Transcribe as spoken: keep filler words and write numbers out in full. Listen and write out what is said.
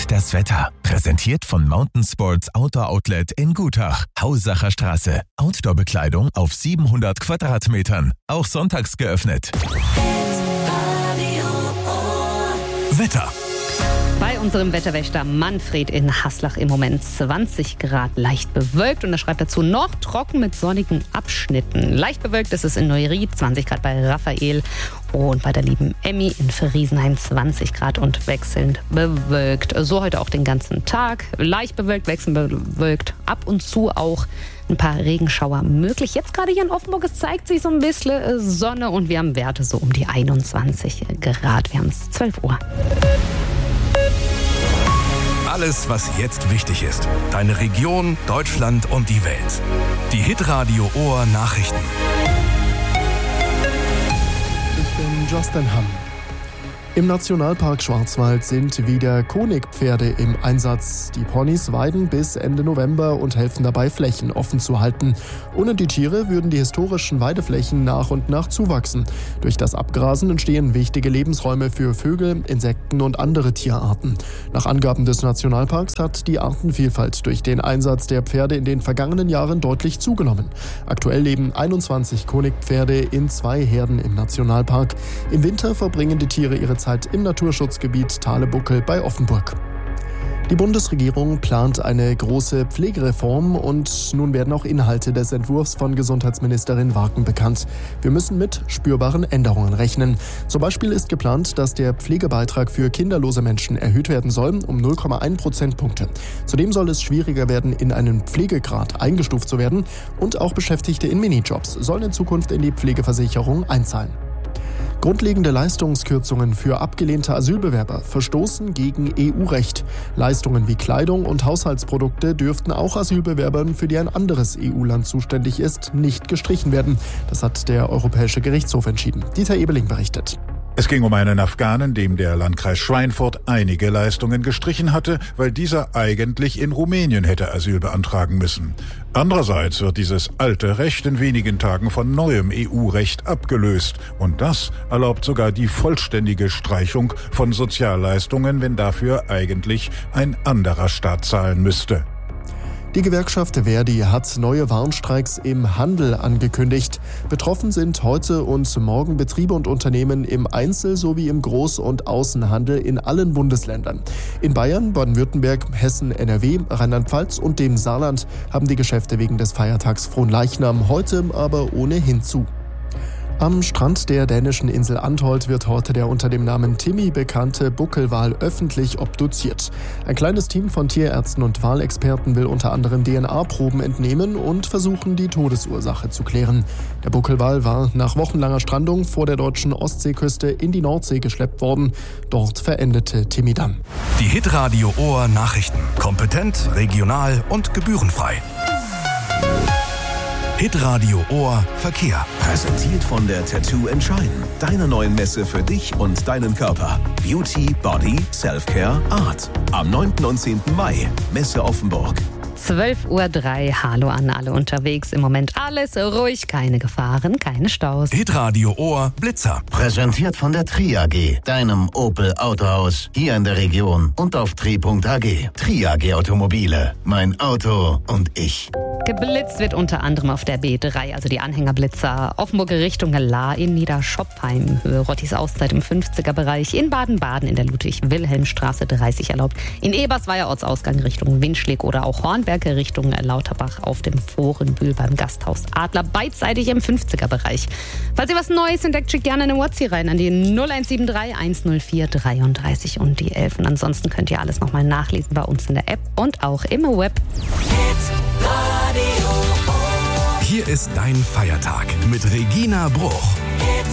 Und das Wetter. Präsentiert von Mountain Sports Outdoor Outlet in Gutach. Hausacher Straße. Outdoor-Bekleidung auf siebenhundert Quadratmetern. Auch sonntags geöffnet. Wetter. Bei unserem Wetterwächter Manfred in Haslach im Moment zwanzig Grad, leicht bewölkt. Und er schreibt dazu noch trocken mit sonnigen Abschnitten. Leicht bewölkt ist es in Neuried, zwanzig Grad bei Raphael. Und bei der lieben Emmy in Friesenheim zwanzig Grad und wechselnd bewölkt. So heute auch den ganzen Tag. Leicht bewölkt, wechselnd bewölkt. Ab und zu auch ein paar Regenschauer möglich. Jetzt gerade hier in Offenburg, es zeigt sich so ein bisschen Sonne. Und wir haben Werte so um die einundzwanzig Grad. Wir haben es zwölf Uhr. Alles, was jetzt wichtig ist. Deine Region, Deutschland und die Welt. Die Hitradio Ohr Nachrichten. Ich bin Justin Hamm. Im Nationalpark Schwarzwald sind wieder Honigpferde im Einsatz. Die Ponys weiden bis Ende November und helfen dabei, Flächen offen zu halten. Ohne die Tiere würden die historischen Weideflächen nach und nach zuwachsen. Durch das Abgrasen entstehen wichtige Lebensräume für Vögel, Insekten und andere Tierarten. Nach Angaben des Nationalparks hat die Artenvielfalt durch den Einsatz der Pferde in den vergangenen Jahren deutlich zugenommen. Aktuell leben einundzwanzig Honigpferde in zwei Herden im Nationalpark. Im Winter verbringen die Tiere ihre Zeit im Naturschutzgebiet Thale-Buckel bei Offenburg. Die Bundesregierung plant eine große Pflegereform und nun werden auch Inhalte des Entwurfs von Gesundheitsministerin Wagen bekannt. Wir müssen mit spürbaren Änderungen rechnen. Zum Beispiel ist geplant, dass der Pflegebeitrag für kinderlose Menschen erhöht werden soll um null Komma eins Prozentpunkte. Zudem soll es schwieriger werden, in einen Pflegegrad eingestuft zu werden und auch Beschäftigte in Minijobs sollen in Zukunft in die Pflegeversicherung einzahlen. Grundlegende Leistungskürzungen für abgelehnte Asylbewerber verstoßen gegen E U-Recht. Leistungen wie Kleidung und Haushaltsprodukte dürften auch Asylbewerbern, für die ein anderes E U-Land zuständig ist, nicht gestrichen werden. Das hat der Europäische Gerichtshof entschieden. Dieter Ebeling berichtet. Es ging um einen Afghanen, dem der Landkreis Schweinfurt einige Leistungen gestrichen hatte, weil dieser eigentlich in Rumänien hätte Asyl beantragen müssen. Andererseits wird dieses alte Recht in wenigen Tagen von neuem E U-Recht abgelöst. Und das erlaubt sogar die vollständige Streichung von Sozialleistungen, wenn dafür eigentlich ein anderer Staat zahlen müsste. Die Gewerkschaft Verdi hat neue Warnstreiks im Handel angekündigt. Betroffen sind heute und morgen Betriebe und Unternehmen im Einzel- sowie im Groß- und Außenhandel in allen Bundesländern. In Bayern, Baden-Württemberg, Hessen, N R W, Rheinland-Pfalz und dem Saarland haben die Geschäfte wegen des Feiertags Fronleichnam heute aber ohnehin zu. Am Strand der dänischen Insel Antholt wird heute der unter dem Namen Timmy bekannte Buckelwal öffentlich obduziert. Ein kleines Team von Tierärzten und Walexperten will unter anderem D N A-Proben entnehmen und versuchen, die Todesursache zu klären. Der Buckelwal war nach wochenlanger Strandung vor der deutschen Ostseeküste in die Nordsee geschleppt worden. Dort verendete Timmy dann. Die Hitradio Ohr Nachrichten. Kompetent, regional und gebührenfrei. Hitradio Ohr Verkehr. Präsentiert von der Tattoo Entscheiden. Deiner neuen Messe für dich und deinen Körper. Beauty, Body, Self-Care, Art. Am neunten und zehnten Mai. Messe Offenburg. zwölf Uhr drei. Hallo an alle unterwegs. Im Moment alles ruhig, keine Gefahren, keine Staus. Hitradio Ohr Blitzer. Präsentiert von der Tri A G, deinem Opel Autohaus hier in der Region und auf tri punkt a g. Tri A G Automobile. Mein Auto und ich. Geblitzt wird unter anderem auf der B drei, also die Anhängerblitzer, Offenburger Richtung Lahr in Niederschopfheim, Höhe Rottis Auszeit im fünfziger Bereich, in Baden-Baden in der Ludwig-Wilhelm-Straße dreißig erlaubt, in Ebersweier Ortsausgang Richtung Winschlik oder auch Hornberge Richtung Lauterbach auf dem Forenbühl beim Gasthaus Adler, beidseitig im fünfziger Bereich. Falls ihr was Neues entdeckt, schickt gerne eine WhatsApp rein an die null eins sieben drei eins null vier dreiunddreißig und die elf. Und ansonsten könnt ihr alles nochmal nachlesen bei uns in der App und auch im Web. Hier ist dein Feiertag mit Regina Bruch.